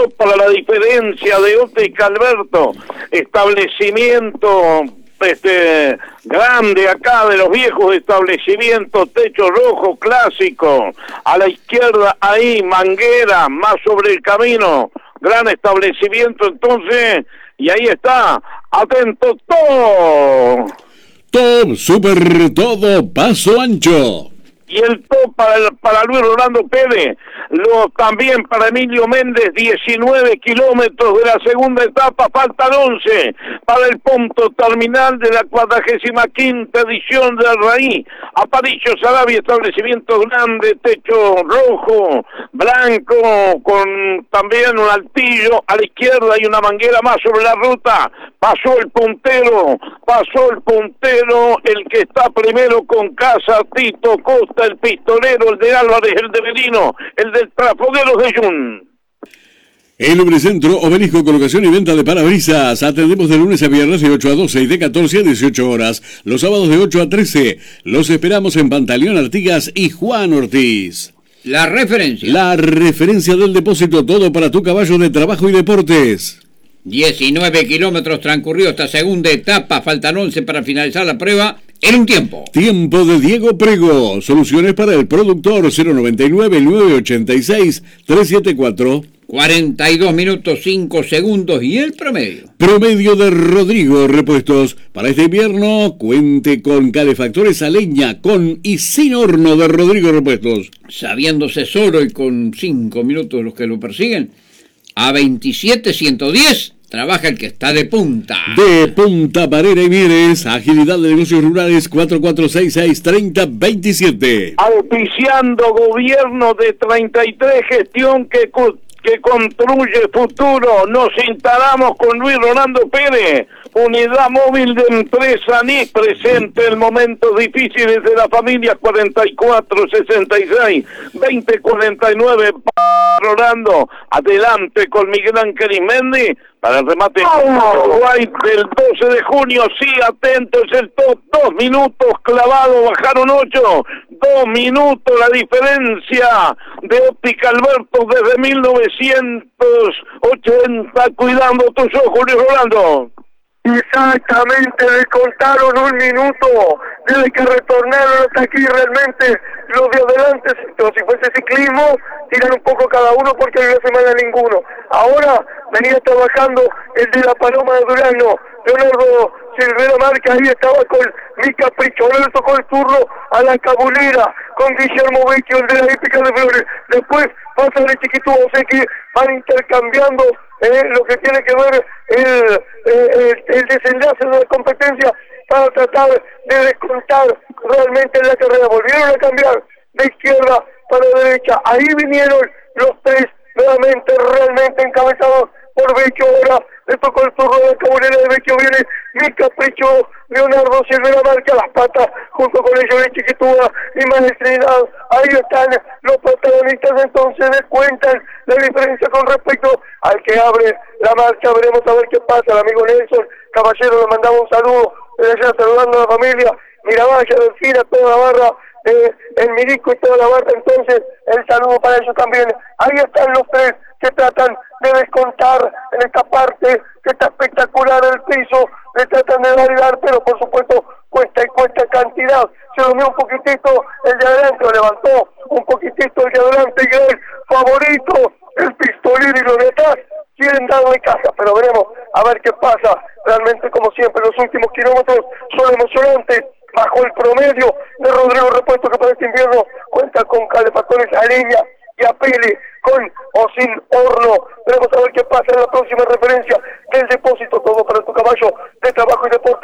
top para la diferencia de Óptica Alberto, establecimiento grande acá de los viejos establecimientos, techo rojo clásico, a la izquierda ahí Manguera, más sobre el camino, gran establecimiento entonces, y ahí está, atento todo. Top Super Todo Paso Ancho. Y el top para Luis Rolando Pérez, también para Emilio Méndez, 19 kilómetros de la segunda etapa, faltan 11 para el punto terminal de la 45ª edición del Raí. Aparicio Sarabia, establecimiento grande, techo rojo, blanco, con también un altillo a la izquierda y una manguera más sobre la ruta. Pasó el puntero, el que está primero con Casa, Tito Costa, el pistolero, el de Álvarez, el de Merino, el del Trafogueros de Jun. El Lubricentro Obelisco, colocación y venta de parabrisas. Atendemos de lunes a viernes de 8 a 12 y de 14 a 18 horas. Los sábados de 8 a 13. Los esperamos en Pantaleón Artigas y Juan Ortiz. La referencia. La referencia del depósito, todo para tu caballo de trabajo y deportes. 19 kilómetros transcurridos esta segunda etapa, faltan 11 para finalizar la prueba en un tiempo. Tiempo de Diego Prego, soluciones para el productor, 099-986-374. 42 minutos 5 segundos y el promedio. Promedio de Rodrigo Repuestos. Para este invierno, cuente con calefactores a leña, con y sin horno de Rodrigo Repuestos. Sabiéndose solo y con 5 minutos los que lo persiguen, a 27.110 trabaja el que está de punta. De Punta Parera y Mieres, agilidad de negocios rurales, 4466-3027. Auspiciando gobierno de 33, gestión que construye futuro. Nos instalamos con Luis Rolando Pérez, unidad móvil de empresa NIC, presente en momentos difíciles de la familia, 4466-2049. Rolando, adelante con Miguel Ángel Ismendi para el remate White del 12 de junio. Sí, atentos, el top, 2 minutos clavado, bajaron 8, 2 minutos la diferencia de Óptica Alberto desde 1980, cuidando tus ojos, Luis Rolando. Exactamente, descontaron 1 minuto desde que retornaron hasta aquí. Realmente los de adelante, como si fuese ciclismo, tiran un poco cada uno porque no se manda ninguno. Ahora venía trabajando el de la Paloma de Durazno, Leonardo Silvera Marca, ahí estaba con mi capricho. Ahora le tocó el turno a la Cabulera con Guillermo Vecchio, el de la Hípica de Flores. Después pasa el Chiquitú, o sea que van intercambiando lo que tiene que ver el desenlace de la competencia para tratar de descontar realmente la carrera. Volvieron a cambiar de izquierda para derecha. Ahí vinieron los tres nuevamente, realmente encabezados por Vecchio. Ahora le tocó el turno de la Cabulera de Vecchio. Viene mi capricho, Leonardo Silvera Marca, las patas junto con ellos de Chiquitúa y Maestrinado. Ahí están los protagonistas, entonces descuentan la diferencia con respecto al que abre la marcha. Veremos a ver qué pasa. El amigo Nelson Caballero le mandaba un saludo desde allá, saludando a la familia Miraballa, Delfina, toda la barra, el Mirico y toda la barra. Entonces el saludo para ellos también. Ahí están los tres que tratan de descontar en esta parte que está espectacular el piso, le tratan de dar, pero por supuesto cuesta y cuesta cantidad. Se durmió un poquitito el de adelante, lo levantó un poquitito el de adelante, y el favorito, el pistolero, y los de atrás quieren darle casa, pero veremos a ver qué pasa. Realmente, como siempre, los últimos kilómetros son emocionantes. Bajo el promedio de Rodrigo Repuesto, que para este invierno cuenta con calefactores a leña y a pele, con o sin horno. Veremos a ver qué pasa en la próxima referencia del depósito. Todo para tu caballo de trabajo y deporte,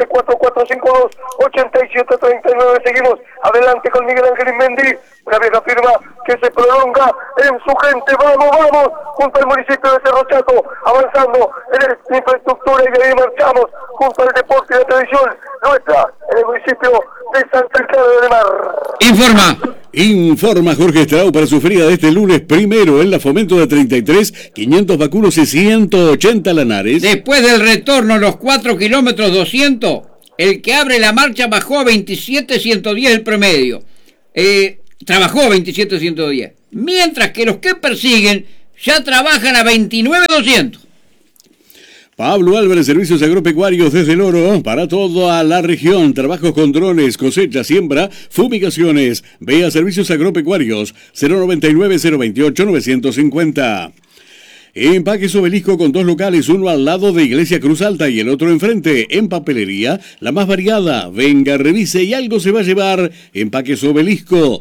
4452-8739. Seguimos adelante con Miguel Ángel Ismendi, una vieja firma que se prolonga en su gente. Vamos, junto al municipio de Cerro Chaco, avanzando en la infraestructura, y de ahí marchamos junto al deporte y la tradición nuestra en el municipio de Santa Clara de Mar. Informa Jorge Estrao para su feria de este lunes primero en la Fomento de 33, 500 vacunos y 180 lanares. Después del retorno, los 4 kilómetros 200, el que abre la marcha bajó a 27.110 el promedio. Trabajó a 27.110. Mientras que los que persiguen ya trabajan a 29.200. Pablo Álvarez, servicios agropecuarios desde el Oro, para toda la región, trabajos con drones, cosecha, siembra, fumigaciones. Ve a servicios agropecuarios, 099-028-950. Empaques Obelisco con 2 locales, uno al lado de Iglesia Cruz Alta y el otro enfrente. En papelería, la más variada. Venga, revise y algo se va a llevar. Empaques Obelisco,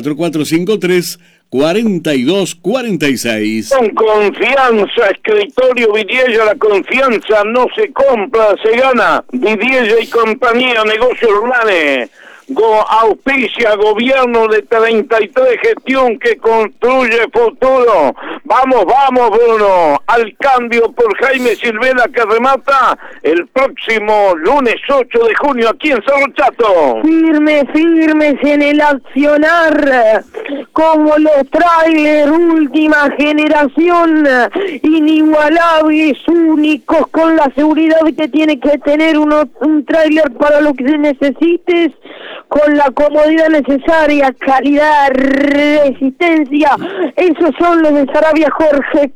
4453-4246. Con confianza, Escritorio Vidiella, la confianza no se compra, se gana. Vidiella y compañía, negocios urbanos. Auspicia gobierno de 33, gestión que construye futuro. Vamos, Bruno, al cambio por Jaime Silvera, que remata el próximo lunes 8 de junio aquí en Cerro Chato. Firmes en el accionar, como los trailers última generación, inigualables, únicos, con la seguridad que tiene que tener un trailer para lo que necesites, con la comodidad necesaria, calidad, resistencia. Esos son los de Sarabia Jorge.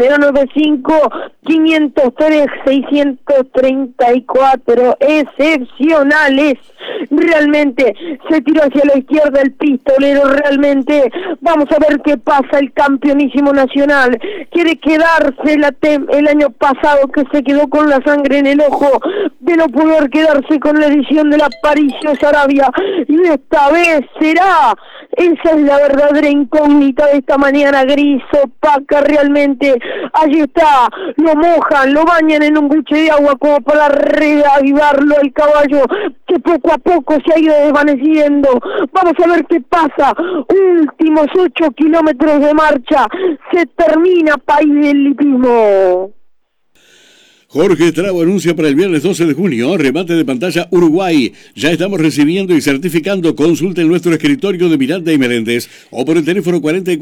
095-503-634, excepcionales. Realmente se tiró hacia la izquierda el pistolero, realmente. Vamos a ver qué pasa. El campeonísimo nacional quiere quedarse el año pasado, que se quedó con la sangre en el ojo de no poder quedarse con la edición de la Aparicio Sarabia, y esta vez será. Esa es la verdadera incógnita de esta mañana gris, opaca realmente. Allí está, lo mojan, lo bañan en un buche de agua como para reavivarlo el caballo, que poco a poco se ha ido desvaneciendo. Vamos a ver qué pasa. Últimos 8 kilómetros de marcha, se termina País del Lipismo. Jorge Estrabo anuncia para el viernes 12 de junio, remate de pantalla Uruguay. Ya estamos recibiendo y certificando. Consulte en nuestro escritorio de Miranda y Meléndez o por el teléfono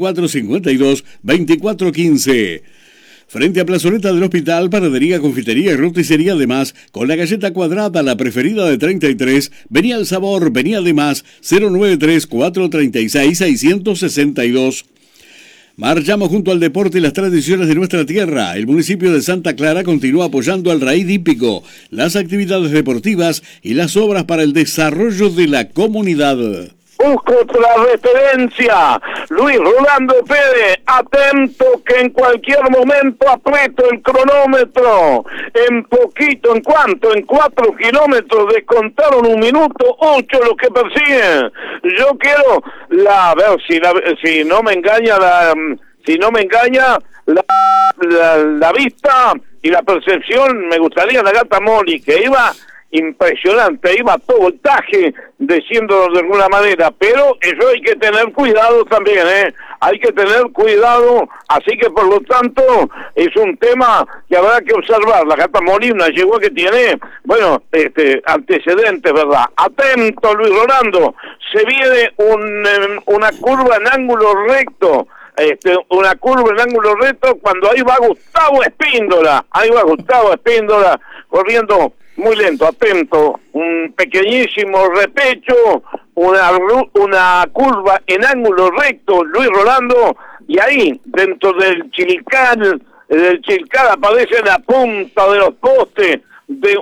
4452-2415. Frente a Plazoleta del Hospital, panadería, confitería y roticería, además, con la galleta cuadrada, la preferida de 33, venía el sabor, venía además, 093-436-662. Marchamos junto al deporte y las tradiciones de nuestra tierra. El municipio de Santa Clara continúa apoyando al Raíz Hípico, las actividades deportivas y las obras para el desarrollo de la comunidad. Busco otra referencia, Luis Rolando Pérez, atento que en cualquier momento aprieto el cronómetro. En 4 kilómetros descontaron 1 minuto 8 los que persiguen. Yo quiero ver si no me engaña la vista y la percepción. Me gustaría la Gata Moli, que iba impresionante, iba a todo voltaje, diciéndolo de alguna manera, pero eso hay que tener cuidado también, hay que tener cuidado, así que por lo tanto es un tema que habrá que observar. La Gata Moli, una yegua que tiene, antecedentes, ¿verdad? Atento, Luis Rolando, se viene una curva en ángulo recto, cuando ahí va Gustavo Espíndola, corriendo muy lento, atento, un pequeñísimo repecho, una curva en ángulo recto, Luis Rolando, y ahí, dentro del Chilcal aparece la punta de los postes de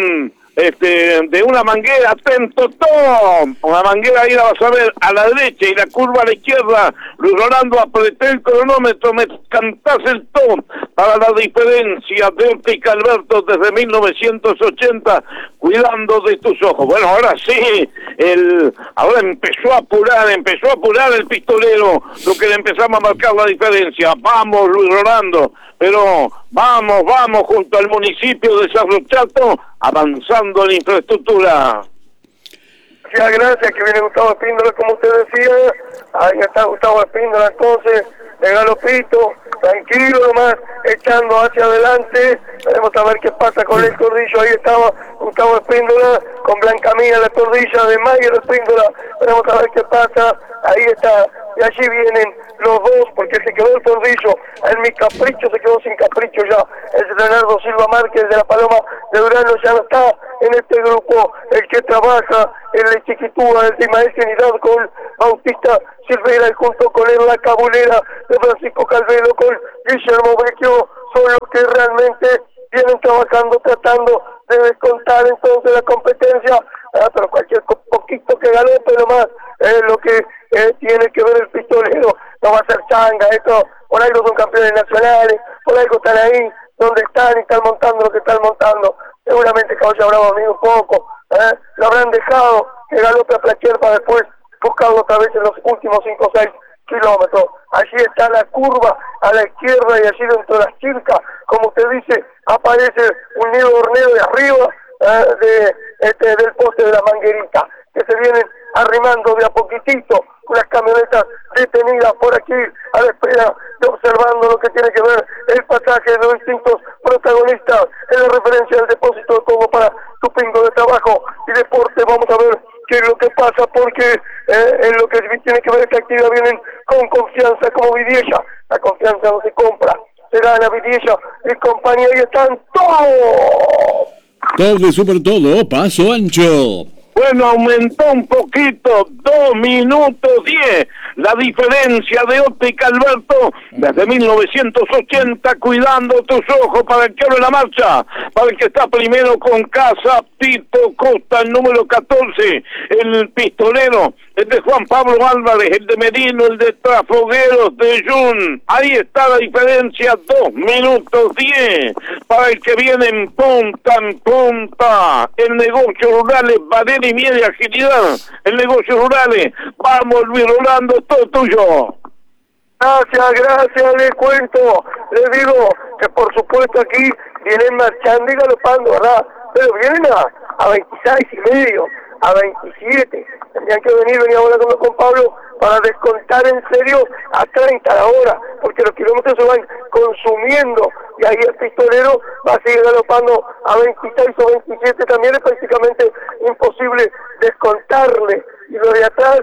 una manguera, atento, Tom, una manguera ahí la vas a ver a la derecha y la curva a la izquierda. Luis Rolando, apreté el cronómetro, me cantás el Tom para la diferencia de Óptica Alberto desde 1980, cuidando de tus ojos. Bueno, ahora sí, ahora empezó a apurar el pistolero, lo que le empezamos a marcar la diferencia. Vamos, Luis Rolando, pero vamos junto al municipio de Cerro Chato, avanzando en infraestructura. Muchas gracias, que viene Gustavo Espíndola, como usted decía. Ahí está Gustavo Espíndola, entonces, de galopito, tranquilo nomás, echando hacia adelante. Veremos a ver qué pasa con el Cordillo. Ahí estaba Gustavo Espíndola, con Blanca Mía, la Cordilla de Mayer Espíndola. Veremos a ver qué pasa. Ahí está y allí vienen los dos, porque se quedó el Tordillo, en mi capricho se quedó sin capricho ya, el Leonardo Silva Márquez de la Paloma de Durano ya no está en este grupo, el que trabaja en la Chiquitúa, el de Ismael Trinidad con Bautista Silveira y junto con él la Cabulera de Francisco Calvelo con Guillermo Vecchio, son los que realmente vienen trabajando, tratando de descontar entonces la competencia, pero cualquier poquito que galope nomás es lo que tiene que ver el pistolero, no va a ser changa, esto por algo son campeones nacionales, por algo están ahí donde están y están montando lo que están montando, seguramente Caballo Bravo ha venido un poco, lo habrán dejado que galope a Plaquier para después buscarlo otra vez en los últimos 5 o 6 kilómetros. Allí está la curva a la izquierda y allí dentro de las chircas, como usted dice, aparece un nido horneo de arriba del poste de la manguerita, que se vienen arrimando de a poquitito, unas camionetas detenidas por aquí a la espera de observando lo que tiene que ver el pasaje de los distintos protagonistas en la referencia del depósito de Congo para Tupingo de Trabajo y Deporte. Vamos a ver qué es lo que pasa, porque en lo que tiene que ver esta actividad vienen con confianza como Vidiella. La confianza no se compra, se gana. Vidiella y compañía, y están todos. Todo de Super Todo, paso ancho. Bueno, aumentó un poquito, 2 minutos 10, la diferencia de Óptica Alberto, desde 1980, cuidando tus ojos para el que abre la marcha, para el que está primero con Casa Tito Costa, el número 14, el pistolero, el de Juan Pablo Álvarez, el de Merino, el de Trafogueros de Jun, ahí está la diferencia, 2 minutos 10, para el que viene en punta, el negocio rural es Varela y Miel y Agilidad, el negocio rural, vamos Luis Rolando, todo tuyo. Gracias, le cuento, le digo que por supuesto aquí vienen marchando y galopando, ¿verdad? Pero vienen a 26 y medio, a 27, tendrían que venir hablando con Pablo para descontar en serio a 30 a la hora, porque los kilómetros se van consumiendo y ahí el pistolero va a seguir galopando a 26 o 27, también es prácticamente imposible descontarle, y los de atrás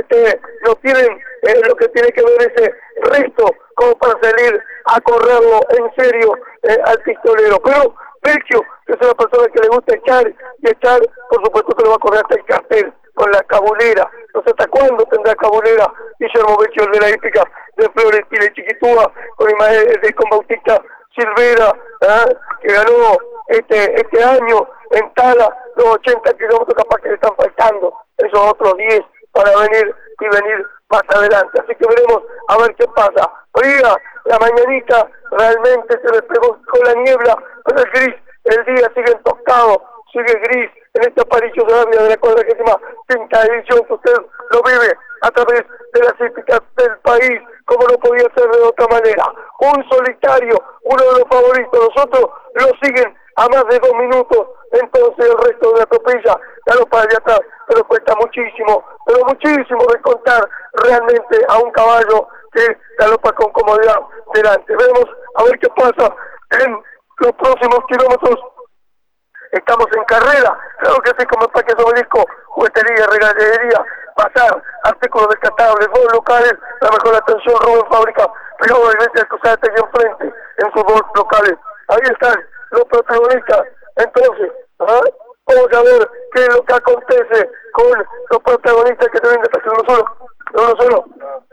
no tienen lo que tiene que ver ese resto como para salir a correrlo en serio al pistolero, pero Vecchio, que es una persona que le gusta echar, por supuesto que lo va a correr hasta el cartel con la Cabulera. No sé hasta cuándo tendrá Cabulera Guillermo Vecchio, el de la épica de Florentino y Chiquitúa, con Bautista Silvera, que ganó este año en Tala los 80 kilómetros, capaz que le están faltando esos otros 10 para venir más adelante. Así que veremos a ver qué pasa. Fría la mañanita, realmente se despegó con la niebla, pero el día sigue tostado, sigue gris en este Aparicio Sarabia de la 45ª edición, que usted lo vive a través de las hípicas del país, como no podía ser de otra manera. Un solitario, uno de los favoritos, los otros lo siguen a más de 2 minutos, entonces el resto de la tropilla galopa allá atrás, pero cuesta muchísimo, descontar realmente a un caballo que galopa con comodidad delante. Veremos a ver qué pasa en los próximos kilómetros. Estamos en carrera, claro que sí, como el Parque Obelisco, juguetería, regalería, pasar, artículos descartables, juegos locales, la mejor atención, robo en fábrica, pero obviamente cruzarte aquí enfrente, en sus juegos locales. Ahí están los protagonistas. Entonces, vamos a ver qué es lo que acontece con los protagonistas que tienen que hacer uno solo.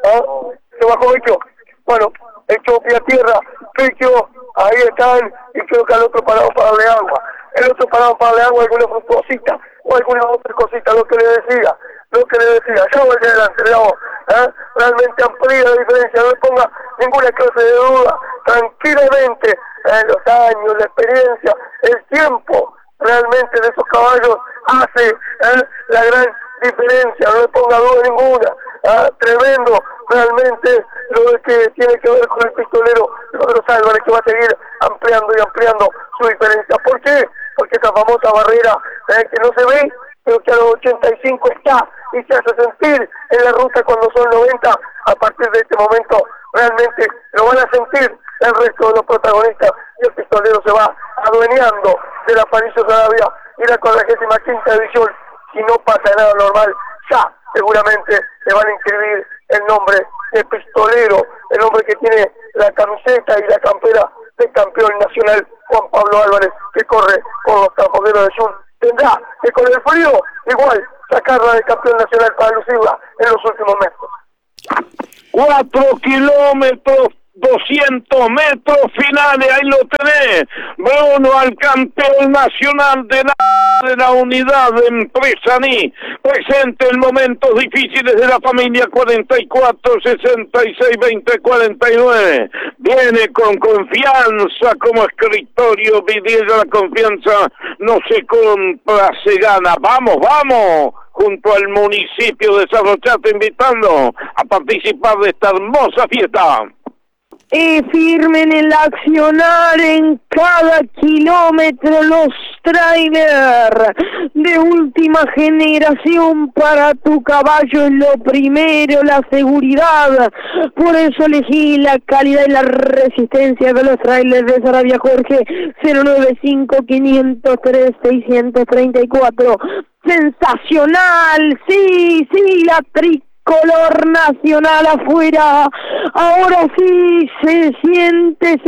Se bajó Vecchio. Bueno, echó pie a tierra, Vecchio, ahí están, y creo que al otro parado para darle agua. El otro parado para darle agua, alguna fructuosita o alguna otra cosita, lo que le decía. Ya voy adelante, veamos, realmente amplía la diferencia, no le ponga ninguna clase de duda, tranquilamente, los años, la experiencia, el tiempo, realmente de esos caballos hace la gran diferencia, no le ponga duda ninguna. Tremendo realmente lo que tiene que ver con el pistolero Rodrigo Álvarez, que va a seguir ampliando su diferencia. ¿Por qué? Porque esa famosa barrera que no se ve, pero que a los 85 está y se hace sentir en la ruta cuando son 90, a partir de este momento realmente lo van a sentir el resto de los protagonistas, y el pistolero se va adueñando de la Aparicio Sarabia y la 45ª edición. Si no pasa nada normal, ya seguramente se van a inscribir el nombre de Pistolero, el hombre que tiene la camiseta y la campera de campeón nacional, Juan Pablo Álvarez, que corre con los trafogueros de Jun. Tendrá que con el frío igual sacarla de campeón nacional para lucirla en los últimos metros. 4 kilómetros, 200 metros finales, ahí lo tenés. Bruno al campeón nacional de la unidad de Empresaní, presente en momentos difíciles de la familia. 44, 66, 20, 49. Viene con confianza como escritorio, Videla. La confianza no se compra, se gana. Vamos, vamos, junto al municipio de Cerro Chato, invitando a participar de esta hermosa fiesta. Firme en el accionar en cada kilómetro los trailers de última generación. Para tu caballo es lo primero, la seguridad. Por eso elegí la calidad y la resistencia de los trailers de Sarabia Jorge. 095-503-634. Sensacional, sí, la tricolor nacional afuera. Ahora sí se siente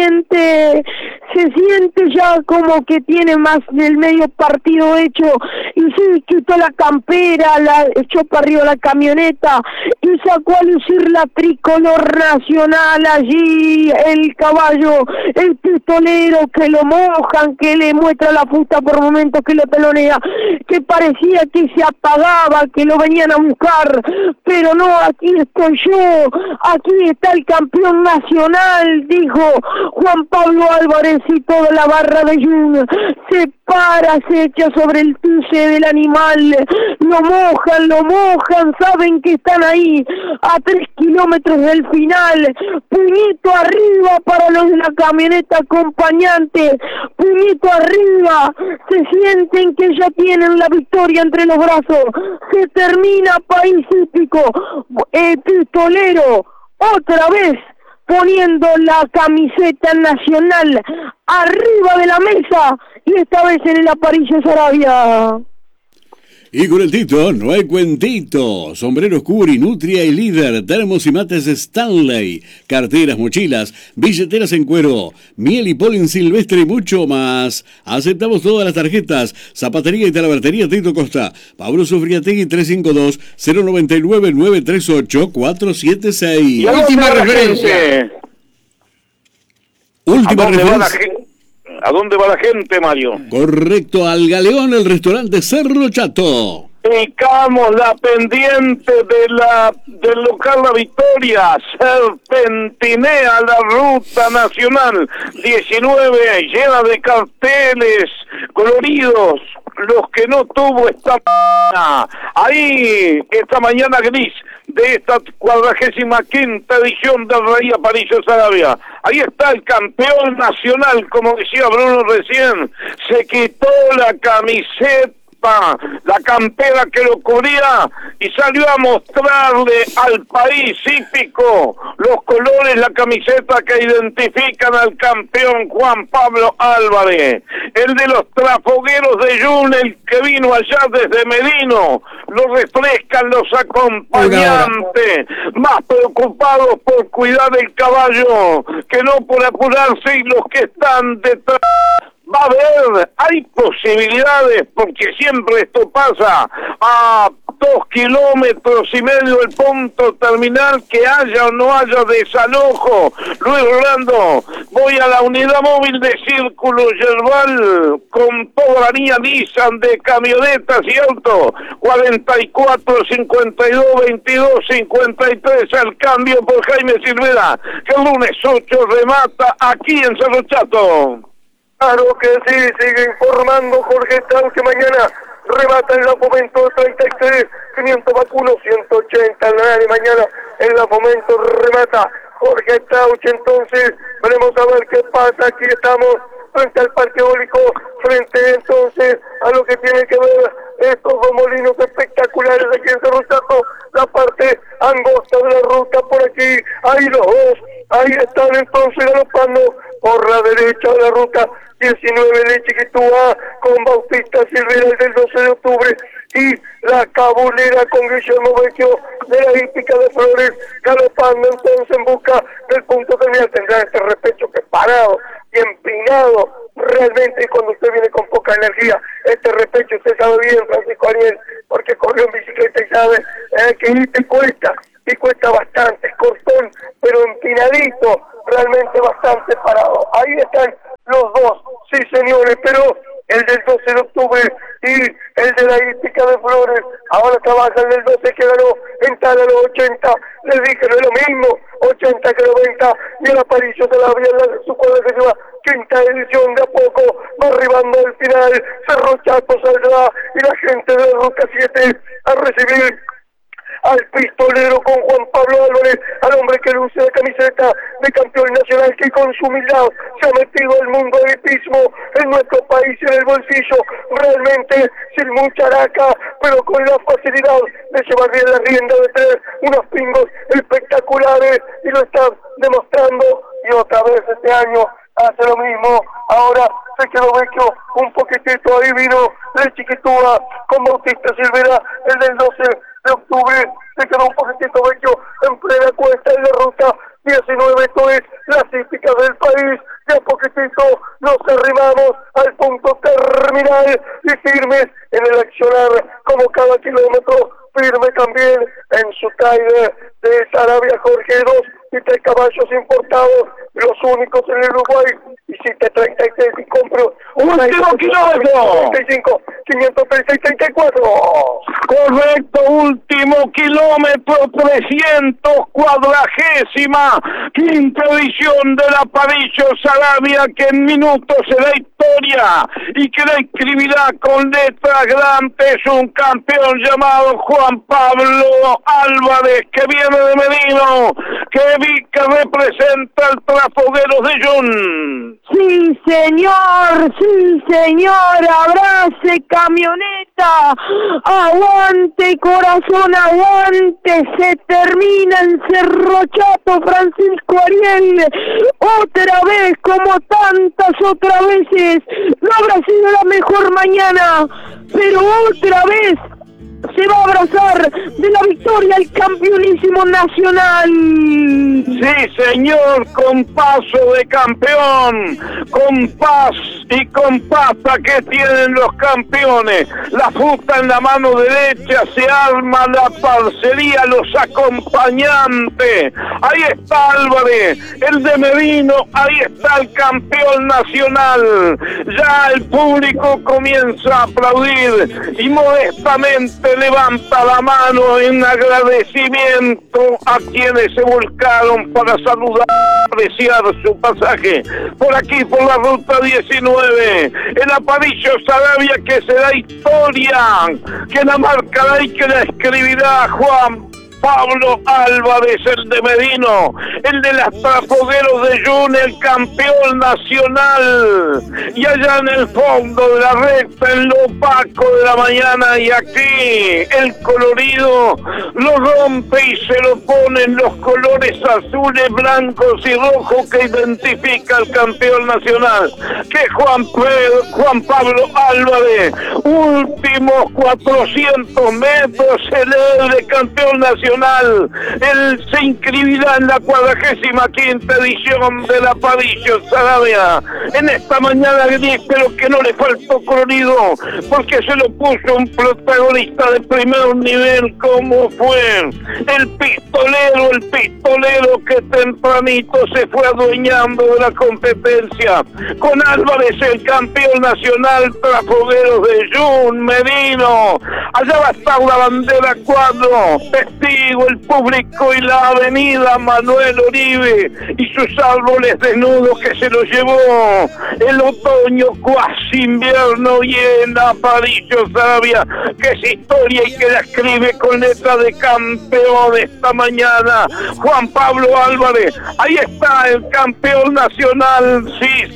ya como que tiene más del medio partido hecho, y sí, quitó la campera, la echó para arriba la camioneta y sacó a lucir la tricolor nacional. Allí el caballo, el pistolero, que lo mojan, que le muestra la fusta por momentos, que lo telonea, que parecía que se apagaba, que lo venían a buscar, pero no, aquí estoy yo, aquí está el campeón nacional, dijo Juan Pablo Álvarez, y toda la barra de Jun se para, se echa sobre el tuce del animal, lo mojan, saben que están ahí a 3 kilómetros del final. Puñito arriba para los de la camioneta acompañante, puñito arriba, se sienten que ya tienen la victoria entre los brazos. Se termina País Hípico, el pistolero otra vez poniendo la camiseta nacional arriba de la mesa, y esta vez en el Aparicio Sarabia. Y con el Tito no hay cuentito. Sombreros Curi, Nutria y Líder, termos y mates Stanley, carteras, mochilas, billeteras en cuero, miel y polen silvestre y mucho más. Aceptamos todas las tarjetas. Zapatería y talabartería Tito Costa. Pablo Sofriategui 352-099-938-476. Y última referencia. Última referencia. ¿A dónde va la gente, Mario? Correcto, al Galeón, el restaurante Cerro Chato. Picamos la pendiente del local La Victoria, serpentinea la ruta nacional 19, llena de carteles coloridos, los que no tuvo esta mañana. Ahí, esta mañana gris de esta 45ª edición del Rey Aparicio Sarabia. Ahí está el campeón nacional, como decía Bruno recién, se quitó la camiseta, la campera que lo cubría, y salió a mostrarle al país hípico los colores, la camiseta que identifican al campeón Juan Pablo Álvarez, el de los trafogueros de Jun, el que vino allá desde Medino. Lo refrescan los acompañantes, más preocupados por cuidar el caballo que no por apurarse, y los que están detrás. Va a haber, hay posibilidades, porque siempre esto pasa a 2,5 kilómetros del punto terminal, que haya o no haya desalojo. Luis Rolando, voy a la unidad móvil de Círculo Yerbal con toda la línea Nissan de camionetas y autos. 44 52 22 53 al cambio por Jaime Silvera, que el lunes 8 remata aquí en Cerro Chato. Claro que sí, sigue informando Jorge Tau, que mañana remata en la Fomento 33, 500 vacunos, 180 en la de mañana en la Fomento remata Jorge Tauch. Entonces veremos a ver qué pasa. Aquí estamos frente al Parque Eólico, frente entonces a lo que tiene que ver estos dos molinos espectaculares aquí en Cerro Chato, la parte angosta de la ruta por aquí. Ahí los dos, ahí están entonces galopando por la derecha de la ruta 19 de Chiquitúa, con Bautista Silveira del 12 de octubre, y la Cabulera con Guillermo Vecchio de la Hípica de Flores, galopando entonces en busca del punto terminal. Tendrá este repecho que parado y empinado, realmente, y cuando usted viene con poca energía, este repecho usted sabe bien, Francisco Ariel, porque corrió en bicicleta y sabe que ir te cuesta, y cuesta bastante, es cortón, pero empinadito, realmente bastante parado. Ahí están los dos, sí señores, pero el del 12 de octubre y el de la Hípica de Flores, ahora trabaja el del 12 que ganó en tal a los 80, les dije, no es lo mismo, 80 que 90, y el Aparicio de la Vía, su cuadra que lleva quinta edición, de a poco va arribando al final, Cerro Chato saldrá, y la gente de Ruta 7 a recibir al pistolero con Juan Pablo Álvarez, al hombre que luce la camiseta de campeón nacional, que con su humildad se ha metido al mundo del hipismo en nuestro país en el bolsillo, realmente sin mucha araca, pero con la facilidad de llevar bien la rienda, de tener unos pingos espectaculares, y lo está demostrando, y otra vez este año hace lo mismo. Ahora se quedó Vecchio un poquitito, ahí vino el Chiquitúa con Bautista Silveira, el del 12 de octubre, se quedó un poquitito Vecchio en plena cuesta en la ruta 19, esto es las hípicas del país, y a poquitito nos arrimamos al punto terminal, y firmes en el accionar como cada kilómetro, firme también en su taller de Sarabia Jorge 2 y 3 caballos importados, los únicos en el Uruguay, y si te 36 y compro último kilómetro 35, 536, 34. Correcto, último kilómetro, 340ª edición de la Aparicio Sarabia, que en minutos será historia y que la escribirá con letras grandes un campeón llamado Juan Pablo Álvarez, que viene de Medino, que representa el Trafogueros de Jun. Sí, señor, abrace camioneta, aguante corazón, aguante, se termina en Cerro Chato, Francisco Ariel, otra vez, como tantas otras veces, no habrá sido la mejor mañana, pero otra vez se va a abrazar de la victoria el campeonísimo nacional. Sí, señor, con paso de campeón, con paz y con pasta que tienen los campeones. La fruta en la mano derecha, se arma la parcería, los acompañantes. Ahí está Álvarez, el de Medino, ahí está el campeón nacional. Ya el público comienza a aplaudir y modestamente levanta la mano en agradecimiento a quienes se volcaron para saludar, apreciar su pasaje por aquí, por la ruta 19, el Aparicio Sarabia, que será historia, que la marcará y que la escribirá Juan Pablo Álvarez, el de Medino, el de las Trafogueros de Jun, el campeón nacional, y allá en el fondo de la recta, en lo opaco de la mañana, y aquí el colorido lo rompe y se lo ponen los colores azules, blancos y rojos que identifica al campeón nacional, que es Juan Pablo Álvarez. Últimos 400 metros, el de campeón nacional. Él se inscribirá en la 45ª edición de la Aparicio Sarabia. En esta mañana gris, pero que no le faltó colorido, porque se lo puso un protagonista de primer nivel, como fue el pistolero que tempranito se fue adueñando de la competencia. Con Álvarez, el campeón nacional, Trafogueros de Jun, Medino. Allá va a estar la bandera cuadro, el público y la avenida Manuel Oribe y sus árboles desnudos, que se los llevó el otoño cuasi invierno, y en Aparicio Sarabia, que es historia y que la escribe con letra de campeón esta mañana, Juan Pablo Álvarez. Ahí está el campeón nacional, sí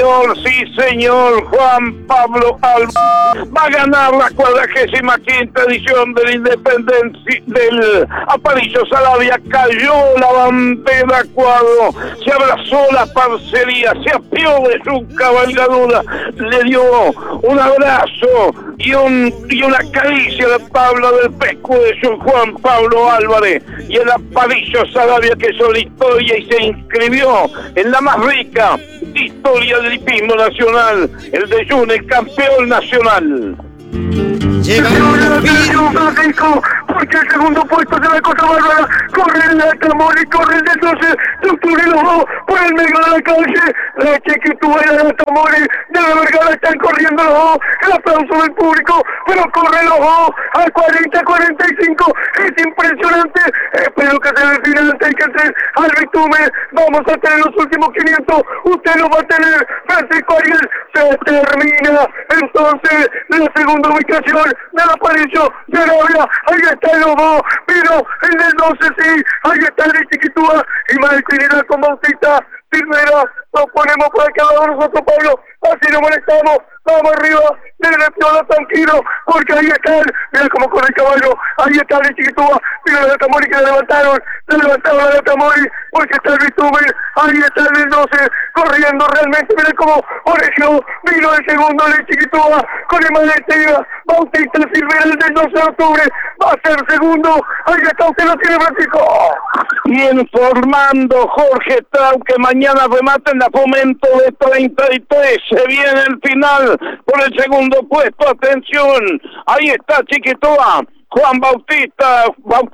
señor, Juan Pablo Álvarez va a ganar la 45ª edición de la Independencia, del Aparicio Saravia, cayó la bandera Cuadro, se abrazó la parcería, se apió de su cabalgadura, le dio un abrazo y una caricia a la tabla del pesco de su Juan Pablo Álvarez, y el Aparicio Saravia que hizo la historia y se inscribió en la más rica historia del hipismo nacional, el de Yune, el campeón nacional. Llega Francisco, porque el segundo puesto de la cosa bárbara, corre el Atamori, corre el del 12 de octubre, los dos por el medio de la calle, la Chiquitúa y el Atamori de la Vergara están corriendo los dos, el aplauso del público, pero corre los dos a 40-45, es impresionante, espero que se defina antes que entre al bitumen, vamos a tener los últimos 500, usted los va a tener, Francisco Ariel, se termina entonces la segunda ubicación del Aparicio Saravia, ahí está el dos, pero el del 12 sí, ahí está el de Chiquitúa y Martín con Bautista Silvera, nos ponemos por acá lado nosotros, Pablo, así nos molestamos, vamos arriba, denle piola tranquilo, porque ahí está el, mira cómo corre el caballo, ahí está el de Chiquitúa, mira la Tamori que le levantaron la Tamori, porque está el bitumen, ahí está el del 12, corriendo realmente, mira cómo oreció, vino el segundo de Chiquitúa, con el Maletía, Bautista Silvera, el del 12 de octubre, va a ser segundo, ahí está, usted lo tiene, Francisco. Y informando Jorge Trau que mañana rematen la Fomento de 33, se viene el final por el segundo puesto, atención, ahí está Chiquitúa, Juan Bautista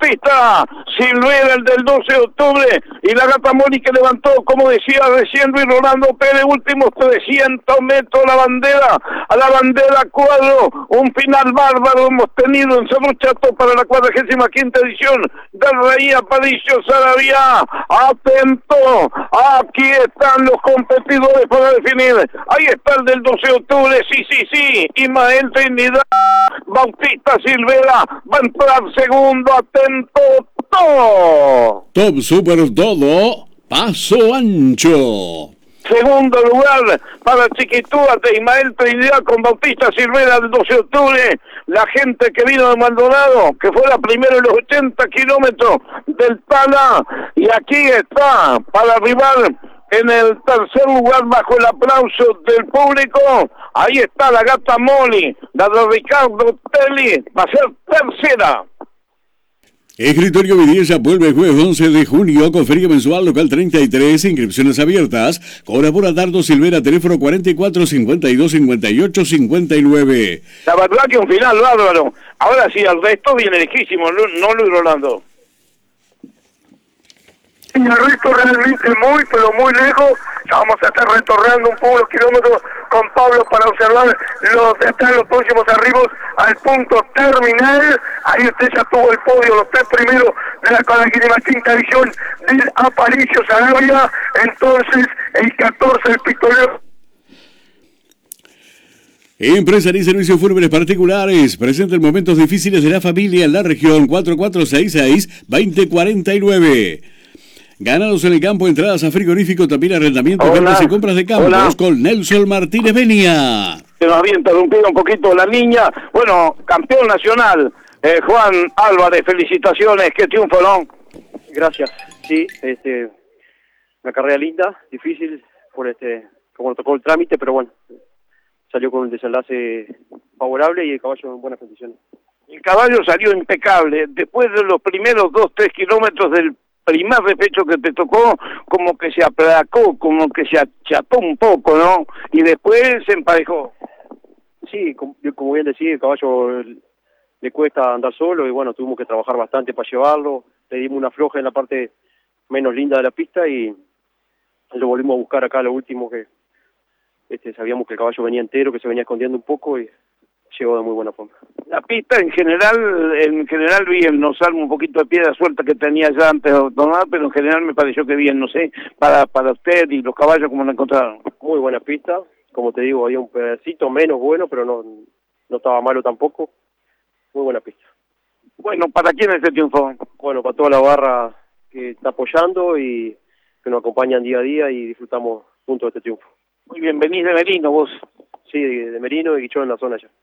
Silvera, el del 12 de octubre, y la Gata Mori que levantó, como decía recién Luis Rolando Pérez, últimos 300 metros a la bandera Cuadro, un final bárbaro hemos tenido en Cerro Chato para la 45ª edición del Rey Aparicio Saravia. Atento, aquí están los competidores para definir, ahí está el del 12 de octubre, sí, Ismael Trinidad, Bautista Silvera, va a entrar segundo, atento, todo. Top Super Todo, Paso Ancho. Segundo lugar para Chiquitúa de Ismael Trinidad con Bautista Silvera del 12 de octubre. La gente que vino de Maldonado, que fue la primera en los 80 kilómetros del Tala. Y aquí está para arribar en el tercer lugar bajo el aplauso del público. Ahí está la Gata Moli, la de Ricardo Telli, va a ser tercera. Escritorio Vidilla vuelve el jueves 11 de junio con feria mensual local 33, inscripciones abiertas. Cobra por Adardo Silvera, teléfono 44 52 58 59. La verdad que un final bárbaro. Ahora sí, el resto viene lejísimo, no Luis Rolando. Y el resto realmente muy, pero muy lejos. Ya vamos a estar retornando un poco los kilómetros con Pablo para observar los próximos arribos al punto terminal. Ahí usted ya tuvo el podio, los 3 primeros de la 45ª edición del Aparicio Saravia. Entonces, el 14, el pistolero. Empresaria y servicios fúnebres particulares presenta en momentos difíciles de la familia en la región 4466-2049. Ganados en el campo, entradas a frigorífico, también arrendamiento, ventas y compras de campos con Nelson Martínez Benia. Se nos había interrumpido un poquito la niña. Bueno, campeón nacional, Juan Álvarez, felicitaciones, qué triunfo, ¿no? Gracias, sí, una carrera linda, difícil, como tocó el trámite, pero bueno, salió con un desenlace favorable y el caballo en buenas condiciones. El caballo salió impecable, después de los primeros 2-3 kilómetros del primer repecho que te tocó, como que se aplacó, como que se acható un poco, ¿no? Y después se emparejó. Sí, como bien decía, el caballo le cuesta andar solo y bueno, tuvimos que trabajar bastante para llevarlo, le dimos una floja en la parte menos linda de la pista y lo volvimos a buscar acá lo último que sabíamos que el caballo venía entero, que se venía escondiendo un poco y llegó de muy buena forma. La pista en general bien, nos salvo un poquito de piedra suelta que tenía ya antes de tomar, pero en general me pareció que bien, no sé, para usted y los caballos, ¿cómo lo encontraron? Muy buena pista, como te digo, había un pedacito menos bueno, pero no estaba malo tampoco, muy buena pista. Bueno, ¿para quién es este triunfo? Bueno, para toda la barra que está apoyando y que nos acompañan día a día y disfrutamos juntos de este triunfo. Muy bien, venís de Merino vos. Sí, de Merino y Guichón en la zona ya.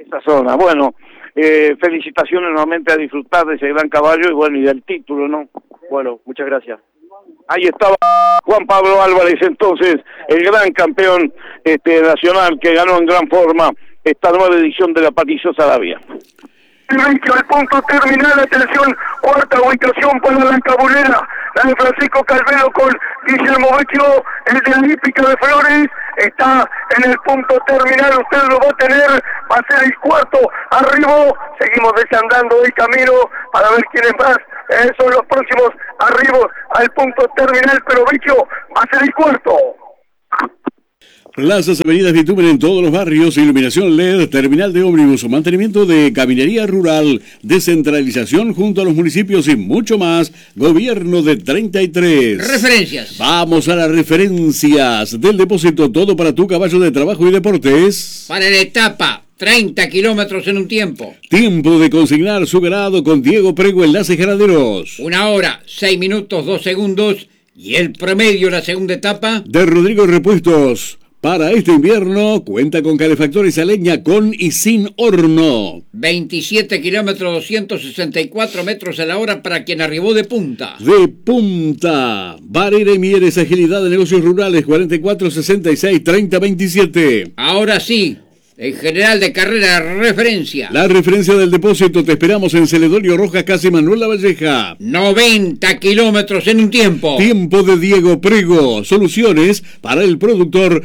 esa zona. Bueno, felicitaciones nuevamente a disfrutar de ese gran caballo y bueno, y del título, ¿no? Bueno, muchas gracias. Ahí estaba Juan Pablo Álvarez, entonces, el gran campeón nacional que ganó en gran forma esta nueva edición de la Patricio Saravia. El punto terminal, atención, cuarta ubicación para la cabulera, la de Francisco Calvelo con Guillermo Vecchio, el de la hípica de Flores, está en el punto terminal, usted lo va a tener, va a ser el cuarto, arriba, seguimos desandando el camino para ver quién es más, son los próximos arribos al punto terminal, pero Vecchio va a ser el cuarto. Plazas, avenidas, bitumen en todos los barrios, iluminación LED, terminal de ómnibus, mantenimiento de caminería rural, descentralización junto a los municipios y mucho más. Gobierno de 33. Referencias. Vamos a las referencias del depósito, todo para tu caballo de trabajo y deportes. Para la etapa, 30 kilómetros en un tiempo. Tiempo de consignar su ganado con Diego Prego, Enlaces Ganaderos. 1 hora, 6 minutos, 2 segundos. Y el promedio, la segunda etapa. De Rodrigo Repuestos. Para este invierno, cuenta con calefactores a leña con y sin horno. 27 kilómetros, 264 metros a la hora para quien arribó de punta. De punta. Barrera y Mieres, agilidad de negocios rurales, 4466-3027. Ahora sí, en general de carrera, referencia. La referencia del depósito, te esperamos en Celedonio Rojas, casi Manuel Lavalleja. 90 kilómetros en un tiempo. Tiempo de Diego Prego. Soluciones para el productor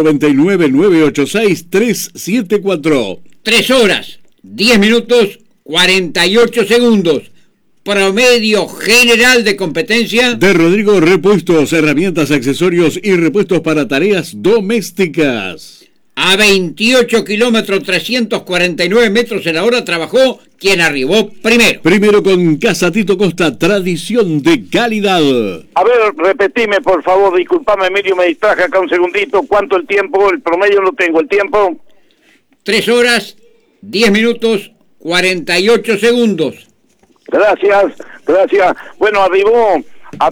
099-986-374. 3 horas, 10 minutos, 48 segundos. Promedio general de competencia. De Rodrigo Repuestos, herramientas, accesorios y repuestos para tareas domésticas. A 28 kilómetros, 349 metros en la hora trabajó quien arribó primero. Primero con Casa Tito Costa, tradición de calidad. A ver, repetime, por favor, disculpame, Emilio, me distraje acá un segundito. ¿Cuánto el tiempo? El promedio no tengo, ¿el tiempo? 3 horas, 10 minutos, 48 segundos. Gracias. Bueno, arribó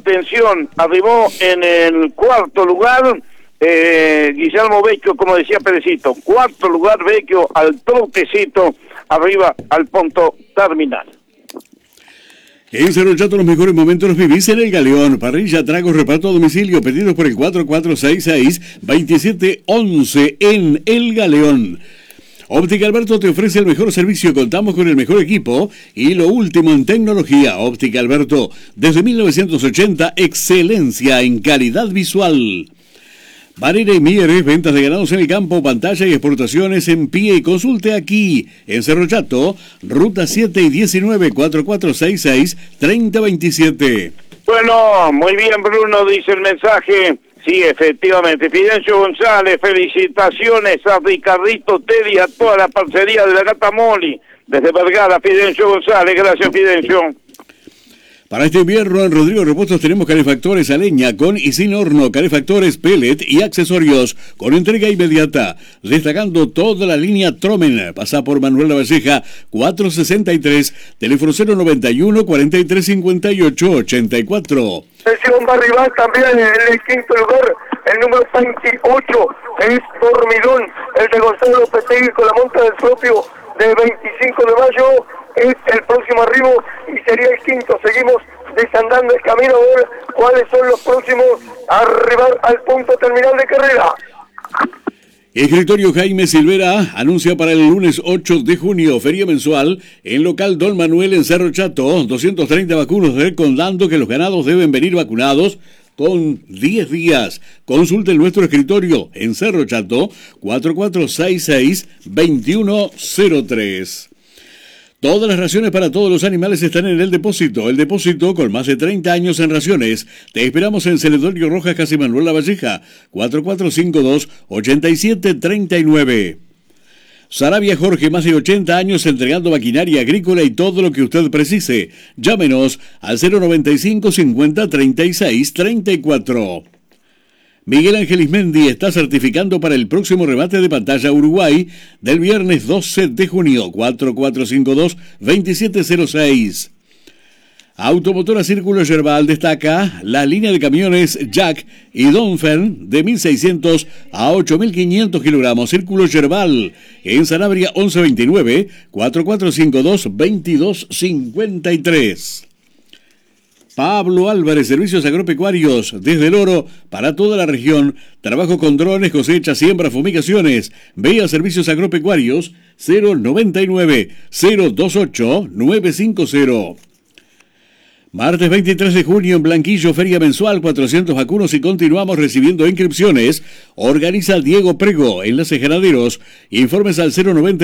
en el cuarto lugar Guillermo Vecchio, como decía Perecito. Cuarto lugar Vecchio al trotecito, arriba al punto terminal. En Cerro Chato los mejores momentos los vivís en El Galeón. Parrilla, tragos, reparto a domicilio, pedidos por el 4466-2711 en El Galeón. Óptica Alberto te ofrece el mejor servicio, contamos con el mejor equipo y lo último en tecnología. Óptica Alberto, desde 1980, excelencia en calidad visual. Barrera y Mieres, ventas de ganados en el campo, pantalla y exportaciones en pie. Consulte aquí, en Cerro Chato, Ruta 7 y 19, 4466-3027. Bueno, muy bien, Bruno, dice el mensaje. Sí, efectivamente. Fidencio González, felicitaciones a Ricardito Teddy, a toda la parcería de la Gata Moli. Desde Vergara, Fidencio González. Gracias, Fidencio. Para este invierno en Rodrigo Repuestos tenemos calefactores a leña con y sin horno, calefactores pellet y accesorios con entrega inmediata, destacando toda la línea Tromen. Pasa por Manuel Lavalleja 463, teléfono 091 4358 84. Sesión va a arribar también en el quinto lugar, el número 28 es Dormidón, el de Gonzalo Petegui con la monta del propio de 25 de mayo. Es el próximo arribo y sería el quinto. Seguimos desandando el camino a ver cuáles son los próximos a arribar al punto terminal de carrera. Escritorio Jaime Silvera anuncia para el lunes 8 de junio, feria mensual en local Don Manuel en Cerro Chato, 230 vacunos recomendando que los ganados deben venir vacunados con 10 días. Consulte nuestro escritorio en Cerro Chato, 4466-2103. Todas las raciones para todos los animales están en el depósito. El depósito con más de 30 años en raciones. Te esperamos en Celedonio Rojas, casi Manuel Lavalleja, 4452-8739. Saravia Jorge, más de 80 años entregando maquinaria agrícola y todo lo que usted precise. Llámenos al 095 50 36 34. Miguel Ángel Ismendi está certificando para el próximo remate de pantalla Uruguay del viernes 12 de junio, 4452-2706. Automotora Círculo Yerbal destaca la línea de camiones Jack y Donfern de 1.600 a 8.500 kilogramos. Círculo Yerbal en Sanabria 1129 4452 2253. Pablo Álvarez, servicios agropecuarios desde El Oro para toda la región. Trabajo con drones, cosecha, siembra, fumigaciones. Ve a servicios agropecuarios 099 028 950. Martes 23 de junio en Blanquillo, feria mensual, 400 vacunos y continuamos recibiendo inscripciones. Organiza Diego Prego, Enlaces Ganaderos. Informes al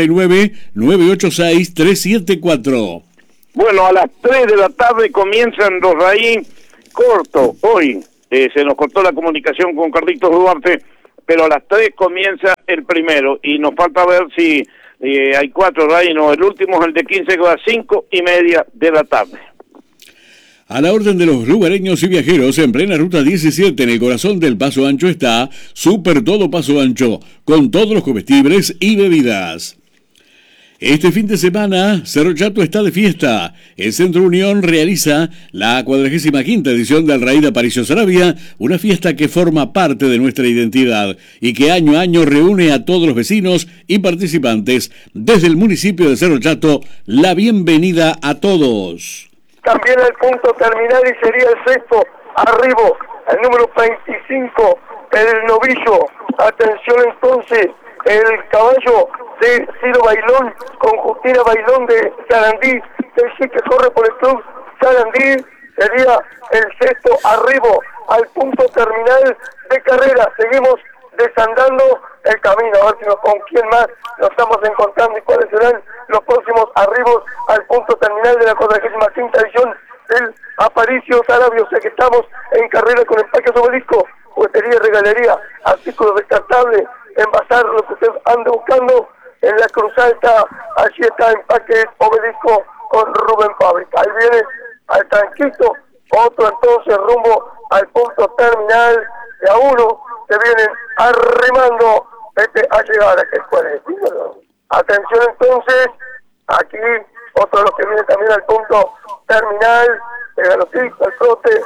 099-986-374. Bueno, a las 3 de la tarde comienzan los raí corto. Hoy se nos cortó la comunicación con Carlitos Duarte, pero a las 3 comienza el primero y nos falta ver si hay 4 raí. No, el último es el de 15 a 5:30 de la tarde. A la orden de los lugareños y viajeros, en plena ruta 17, en el corazón del Paso Ancho está Super Todo Paso Ancho, con todos los comestibles y bebidas. Este fin de semana, Cerro Chato está de fiesta. El Centro Unión realiza la 45ª edición del Raída Aparicio Saravia, una fiesta que forma parte de nuestra identidad y que año a año reúne a todos los vecinos y participantes. Desde el municipio de Cerro Chato, la bienvenida a todos. También el punto terminal y sería el sexto, arribo, el número 25, el novillo. Atención entonces, el caballo de Ciro Bailón con Justina Bailón de Sarandí, el sí que corre por el club Sarandí, sería el sexto, arribo, al punto terminal de carrera. Seguimos desandando el camino, a ver si con quién más nos estamos encontrando y cuáles serán los próximos arribos al punto terminal de la 45ª edición del Aparicio Saravia. O sea que estamos en carrera con Empaques Obelisco, juguetería, regalería, artículos descartables, envasar lo que ustedes ande buscando en la Cruz Alta. Allí está Empaques Obelisco con Rubén Fábrica. Ahí viene al tranquito, otro entonces rumbo al punto terminal. De a uno se vienen arrimando a llegar a que puede. Atención entonces, aquí otro de los que viene también al punto terminal, el galopista, el trote,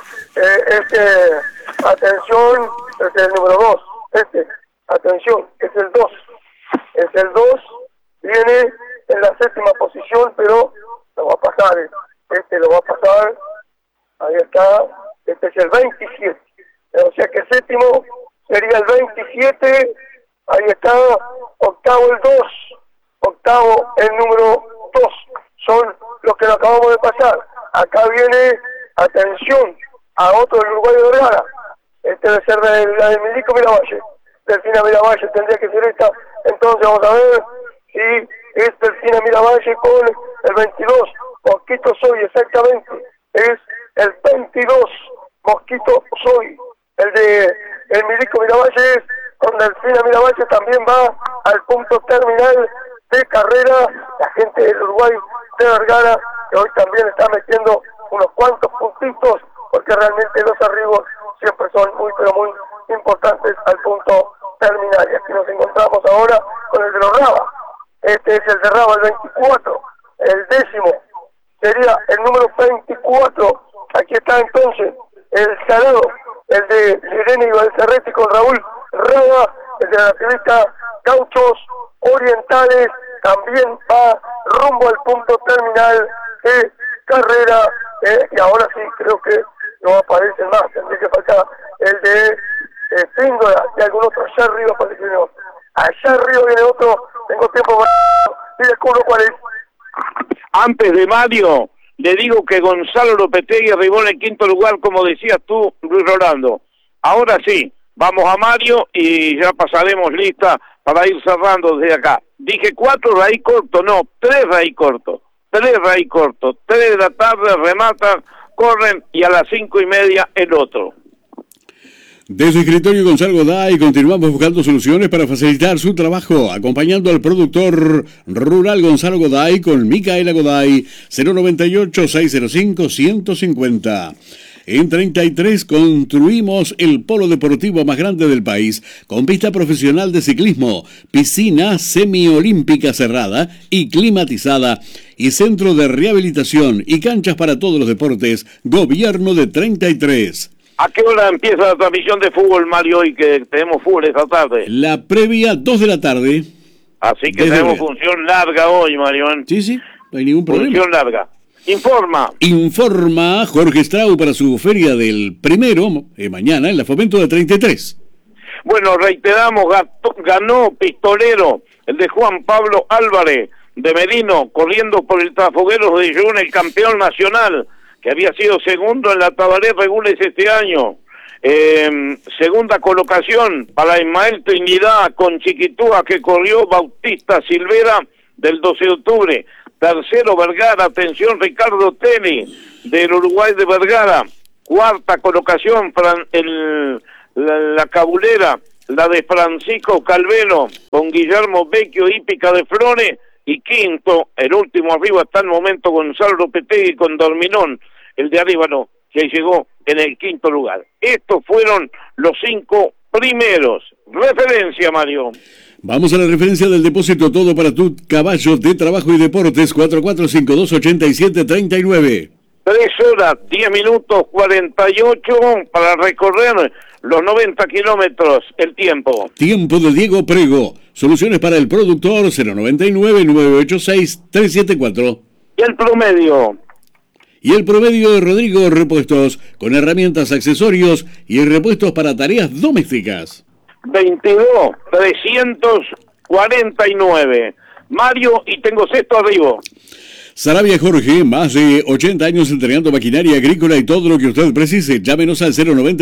atención, es el número 2, atención, es el 2, viene en la 7ª posición, pero lo va a pasar, lo va a pasar, ahí está, este es el 27, o sea que séptimo sería el 27, ahí está, octavo el 2, octavo el número 2, son los que lo acabamos de pasar. Acá viene, atención, a otro del Uruguayo de Vergara, debe ser la de Milico Miravalle, Delfina Miravalle tendría que ser esta, entonces vamos a ver si es Delfina Miravalle con el 22, Mosquito Soy, exactamente, es el 22, Mosquito Soy, el de el Milico Miravalle con Delfina Miravalle también va al punto terminal de carrera. La gente del Uruguay de Vergara, que hoy también está metiendo unos cuantos puntitos, porque realmente los arribos siempre son muy, pero muy importantes al punto terminal. Y aquí nos encontramos ahora con el de los Raba. Este es el de Raba, el 24, el décimo, sería el número 24. Aquí está entonces el Salado, el de Irene Ibalcerretti con Raúl Raba, el de la activista Gauchos Orientales, también va rumbo al punto terminal de carrera, y ahora sí creo que no aparecen más, tendría que faltar el de Píndola y algún otro. Allá arriba aparece otro, allá arriba viene otro, tengo tiempo para y descubro cuál es. Antes de Mario, le digo que Gonzalo Lopetegui arribó en el 5º lugar, como decías tú, Luis Rolando. Ahora sí, vamos a Mario y ya pasaremos lista para ir cerrando desde acá. Dije 4 raíz corto, no, 3 raíz corto. 3 raíz corto. 3 de la tarde rematan, corren y a las 5:30 el otro. Desde Escritorio Gonzalo Goday continuamos buscando soluciones para facilitar su trabajo, acompañando al productor rural Gonzalo Goday con Micaela Goday, 098-605-150. En 33 construimos el polo deportivo más grande del país, con pista profesional de ciclismo, piscina semiolímpica cerrada y climatizada, y centro de rehabilitación y canchas para todos los deportes. Gobierno de 33. ¿A qué hora empieza la transmisión de fútbol, Mario, hoy que tenemos fútbol esta tarde? La previa, 2 de la tarde. Así que tenemos función larga hoy, Mario. Sí, no hay ningún problema. Función larga. Informa Jorge Strau para su feria del 1, mañana, en la Fomento de 33. Bueno, reiteramos, ganó Pistolero, el de Juan Pablo Álvarez, de Merino, corriendo por el Trafogueros de Jun, el campeón nacional, que había sido segundo en la Tabaré Regules este año. Segunda colocación para Ismael Trinidad con Chiquitúa, que corrió Bautista Silvera del 12 de octubre. Tercero Vergara, atención, Ricardo Teni del Uruguay de Vergara. Cuarta colocación la cabulera, la de Francisco Calveno con Guillermo Vecchio Hípica de Flores. Y quinto, el último arriba hasta el momento, Gonzalo Lopetegui con Dorminón, el de Aríbano, que llegó en el quinto lugar. Estos fueron los 5 primeros. Referencia, Mario. Vamos a la referencia del depósito todo para tu caballo de trabajo y deportes, 44528739. 3 horas, 10 minutos, 48 para recorrer los 90 kilómetros, el tiempo. Tiempo de Diego Prego. Soluciones para el productor, 099-986-374. ¿Y el promedio? Y el promedio de Rodrigo Repuestos, con herramientas, accesorios y repuestos para tareas domésticas. 22.349. Mario, y tengo sexto arriba. Sarabia Jorge, más de 80 años entregando maquinaria agrícola y todo lo que usted precise. Llámenos al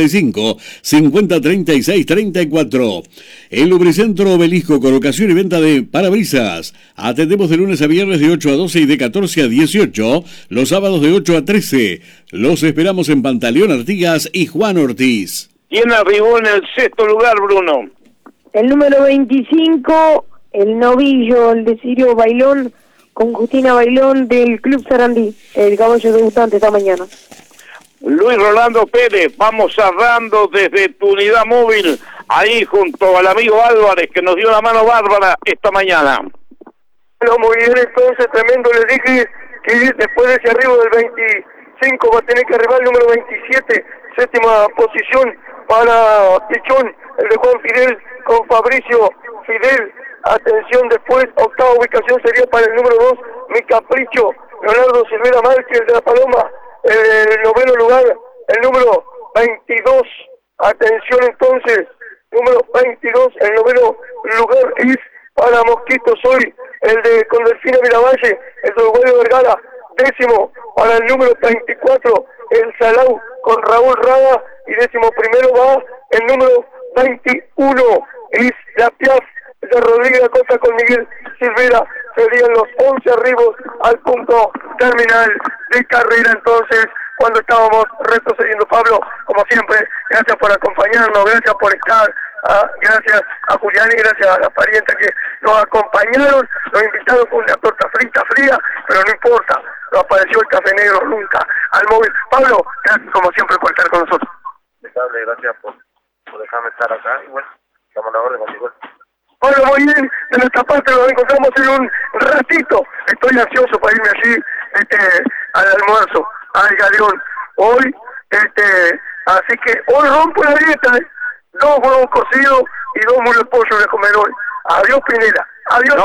095-5036-34. El Lubricentro Obelisco, colocación y venta de parabrisas. Atendemos de lunes a viernes de 8 a 12 y de 14 a 18. Los sábados de 8 a 13. Los esperamos en Pantaleón Artigas y Juan Ortiz. ¿Quién arribó en el sexto lugar, Bruno? El número 25, el novillo, el de Sirio Bailón, con Justina Bailón del Club Sarandí, el caballo debutante esta mañana. Luis Rolando Pérez, vamos cerrando desde tu unidad móvil, ahí junto al amigo Álvarez, que nos dio la mano bárbara esta mañana. Bueno, muy bien, entonces, tremendo, les dije que después de ese arribo del 25 va a tener que arribar el número 27, séptima posición para Pichón, el de Juan Fidel con Fabricio Fidel. Atención, después, octava ubicación sería para el número 2, Mi Capricho, Leonardo Silvera Márquez de la Paloma. El noveno lugar, el número 22. Atención, entonces, número 22, el noveno lugar es para Mosquito Soy, el de con Delfina Miravalle, el de Uruguay de Vergara. Décimo para el número 34, el Salau con Raúl Rada. Y décimo primero va el número 21, es la Piaf de Rodríguez Acosta con Miguel Silvera. Serían los 11 arribos al punto terminal de carrera. Entonces, cuando estábamos retrocediendo, Pablo, como siempre, gracias por acompañarnos, gracias por estar, gracias a Julián y gracias a las parientes que nos acompañaron. Los invitados con una torta frita fría, pero no importa, no apareció el café negro nunca al móvil. Pablo, gracias como siempre por estar con nosotros. Gracias por dejarme estar acá y bueno, estamos a la orden, contigo. Bueno, muy bien, de nuestra parte nos encontramos en un ratito. Estoy ansioso para irme allí al almuerzo, al Galeón. Hoy, así que hoy rompo la dieta, 2 huevos cocidos y 2 mulos de pollo voy a comer hoy. Adiós, Pineda. Adiós.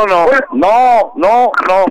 No.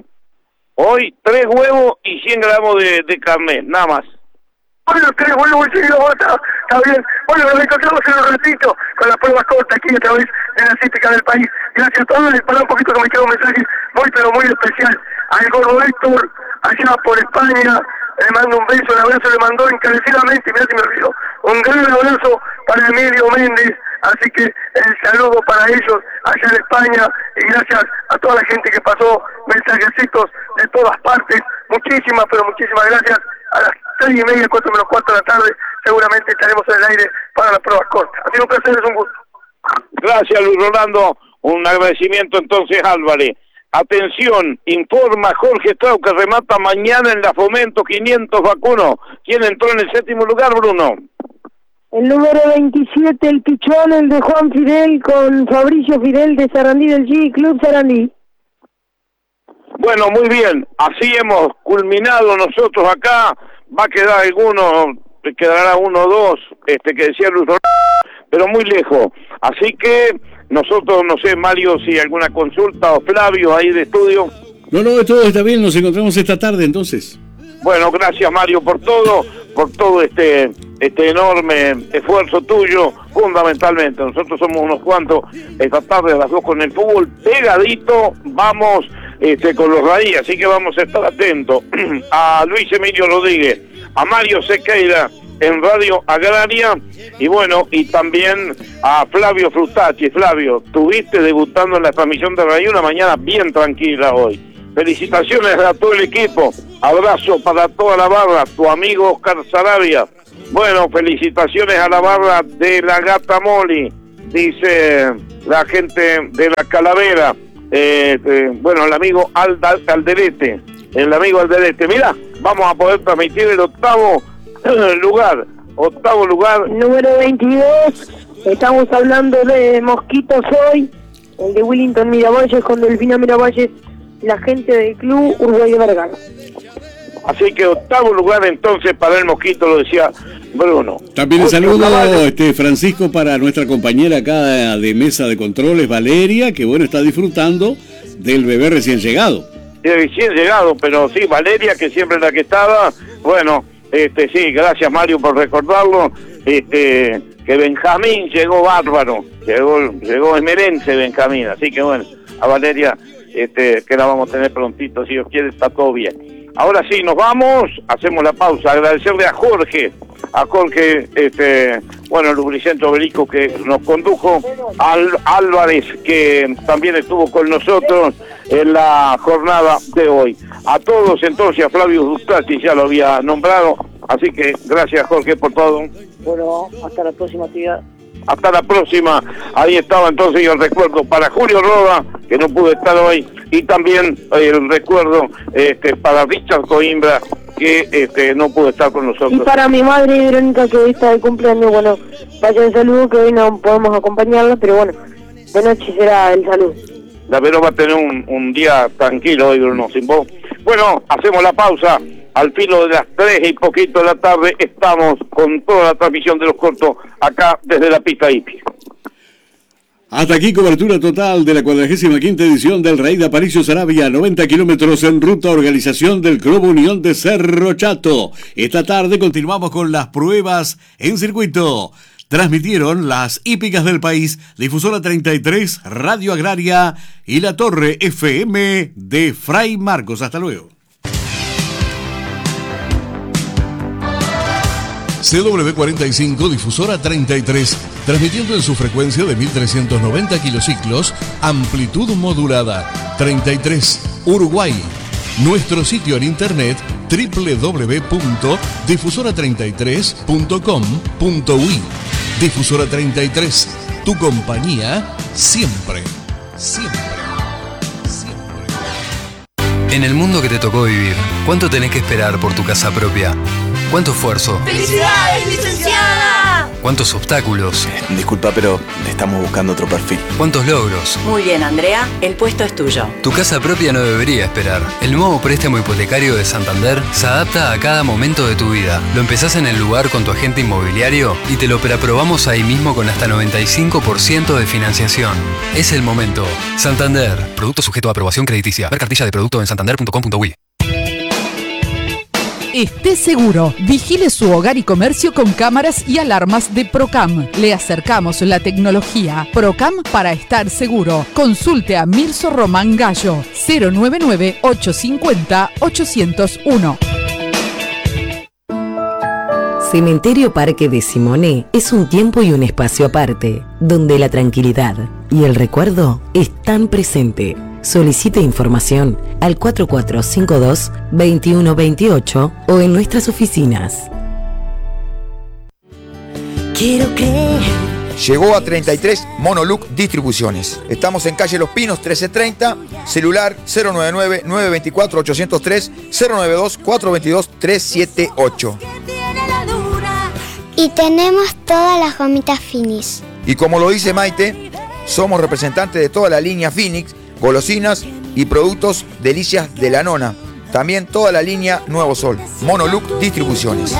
Hoy 3 huevos y 100 gramos de carne, nada más. Bueno, 3 huevos y 100 gramos, está bien. Bueno, nos encontramos en un ratito con las pruebas cortas aquí a través de la cítica del país. Gracias a todos. Les pará un poquito que me queda un mensaje muy, pero muy especial al gordo Héctor, allá por España. Le mando un beso, un abrazo, le mandó encarecidamente, mirá si me olvidó, un gran abrazo para Emilio Méndez. Así que el saludo para ellos allá en España y gracias a toda la gente que pasó mensajecitos de todas partes. Muchísimas, pero muchísimas gracias. A las 3:30, 4 menos 4 de la tarde, seguramente estaremos en el aire para las pruebas cortas. Ha sido un placer, es un gusto. Gracias, Luis Rolando. Un agradecimiento entonces, Álvarez. Atención, informa Jorge Strauch que remata mañana en la Fomento 500 vacuno. ¿Quién entró en el séptimo lugar, Bruno? El número 27, el Pichón, el de Juan Fidel, con Fabricio Fidel de Sarandí del G Club Sarandí. Bueno, muy bien, así hemos culminado nosotros acá. Va a quedar alguno, quedará uno o dos, que decía Luis Rolando, pero muy lejos. Así que nosotros, no sé, Mario, si alguna consulta o Flavio ahí de estudio. No, todo está bien, nos encontramos esta tarde entonces. Bueno, gracias Mario por todo este enorme esfuerzo tuyo, fundamentalmente. Nosotros somos unos cuantos, esta tarde a las 2 con el fútbol, pegadito, vamos con los raíces, así que vamos a estar atentos a Luis Emilio Rodríguez, a Mario Sequeira en Radio Agraria, y bueno, y también a Flavio Frutacci. Flavio, tuviste debutando en la transmisión de Radio, una mañana bien tranquila hoy. Felicitaciones a todo el equipo, abrazo para toda la barra, tu amigo Oscar Sarabia. Bueno, felicitaciones a la barra de la Gata Moli, dice la gente de la Calavera. Bueno, el amigo Alderete, mira, vamos a poder transmitir el octavo lugar. Número 22, estamos hablando de Mosquitos hoy, el de Willington Miravalles con Delfina Miravalles, la gente del Club Uruguay de Vergara. Así que octavo lugar entonces para el Mosquito, lo decía Bruno. También un saludo, Francisco, para nuestra compañera acá de mesa de controles, Valeria, que bueno, está disfrutando del bebé recién llegado. Recién llegado, pero sí, Valeria, que siempre es la que estaba. Bueno, sí, gracias Mario por recordarlo. Que Benjamín llegó bárbaro, llegó esmerense Benjamín, así que bueno, a Valeria, que la vamos a tener prontito, si Dios quiere, está todo bien. Ahora sí, nos vamos, hacemos la pausa, agradecerle a Jorge, bueno, el lubricentro Obelisco que nos condujo, Álvarez, que también estuvo con nosotros en la jornada de hoy. A todos entonces, a Flavio Frutacci ya lo había nombrado, así que gracias Jorge por todo. Bueno, hasta la próxima actividad. Hasta la próxima. Ahí estaba entonces el recuerdo para Julio Roda, que no pudo estar hoy, y también el recuerdo para Richard Coimbra, que no pudo estar con nosotros. Y para mi madre Verónica, que hoy está de cumpleaños, bueno, vaya el saludo, que hoy no podemos acompañarla, pero bueno, de noche será el saludo. La Vero va a tener un día tranquilo hoy, Bruno, sin vos. Bueno, hacemos la pausa. Al filo de las 3 y poquito de la tarde estamos con toda la transmisión de los cortos acá desde la pista hípica. Hasta aquí cobertura total de la 45ª edición del Rey de Aparicio Sarabia, 90 kilómetros en ruta, organización del Club Unión de Cerro Chato. Esta tarde continuamos con las pruebas en circuito. Transmitieron las hípicas del país, Difusora 33, Radio Agraria y la Torre FM de Fray Marcos. Hasta luego. CW45 Difusora 33, transmitiendo en su frecuencia de 1390 kilociclos, amplitud modulada, 33, Uruguay. Nuestro sitio en internet www.difusora33.com.uy. Difusora 33, tu compañía siempre, siempre, siempre. En el mundo que te tocó vivir, ¿cuánto tenés que esperar por tu casa propia? ¿Cuánto esfuerzo? ¡Felicidades, licenciada! ¿Cuántos obstáculos? Disculpa, pero estamos buscando otro perfil. ¿Cuántos logros? Muy bien, Andrea, el puesto es tuyo. Tu casa propia no debería esperar. El nuevo préstamo hipotecario de Santander se adapta a cada momento de tu vida. Lo empezás en el lugar con tu agente inmobiliario y te lo preaprobamos ahí mismo con hasta 95% de financiación. Es el momento. Santander. Producto sujeto a aprobación crediticia. Ver cartilla de producto en santander.com.uy. Esté seguro. Vigile su hogar y comercio con cámaras y alarmas de Procam. Le acercamos la tecnología. Procam para estar seguro. Consulte a Mirso Román Gallo. 099-850-801. Cementerio Parque de Simoné es un tiempo y un espacio aparte, donde la tranquilidad y el recuerdo están presentes. Solicite información al 4452-2128 o en nuestras oficinas. Quiero creer Llegó a 33 Monoluc Distribuciones. Estamos en calle Los Pinos 1330, celular 099-924-803, 092-422-378. Y tenemos todas las gomitas Finis. Y como lo dice Maite, somos representantes de toda la línea Phoenix, golosinas y productos delicias de la nona. También toda la línea Nuevo Sol. Monoluc Distribuciones.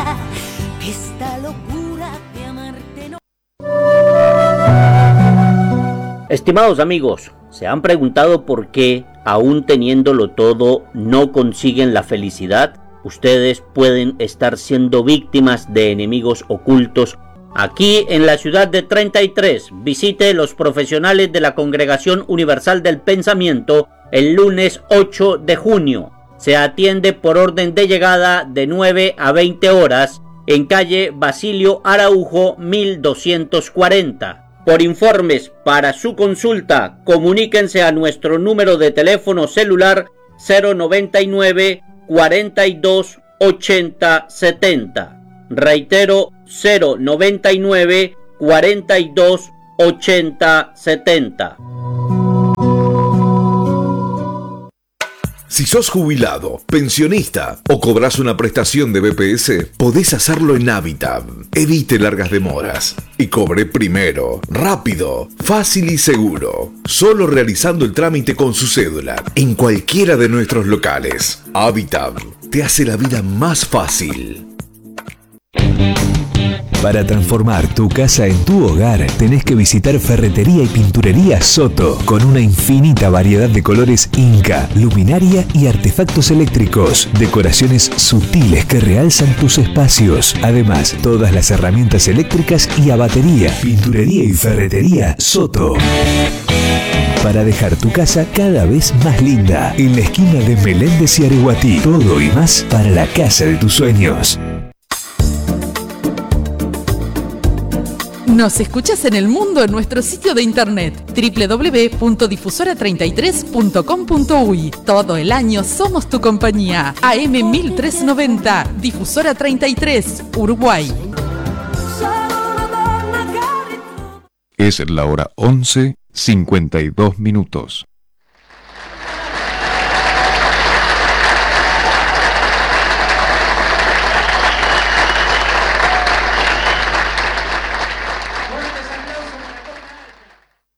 Estimados amigos, ¿se han preguntado por qué, aún teniéndolo todo, no consiguen la felicidad? Ustedes pueden estar siendo víctimas de enemigos ocultos. Aquí en la ciudad de 33, visite los profesionales de la Congregación Universal del Pensamiento el lunes 8 de junio. Se atiende por orden de llegada de 9 a 20 horas en calle Basilio Araujo 1240. Por informes para su consulta, comuníquense a nuestro número de teléfono celular 099 42 80 70. Reitero, 099 42 80 70. Si sos jubilado, pensionista o cobras una prestación de BPS, podés hacerlo en Habitat. Evite largas demoras y cobre primero, rápido, fácil y seguro. Solo realizando el trámite con su cédula en cualquiera de nuestros locales. Habitat te hace la vida más fácil. Para transformar tu casa en tu hogar, tenés que visitar Ferretería y Pinturería Soto, con una infinita variedad de colores Inca, luminaria y artefactos eléctricos, decoraciones sutiles que realzan tus espacios. Además, todas las herramientas eléctricas y a batería. Pinturería y Ferretería Soto. Para dejar tu casa cada vez más linda, en la esquina de Meléndez y Areguatí. Todo y más para la casa de tus sueños. Nos escuchas en el mundo en nuestro sitio de internet www.difusora33.com.uy. Todo el año somos tu compañía. AM 1390, Difusora 33, Uruguay. Es la hora 11:52.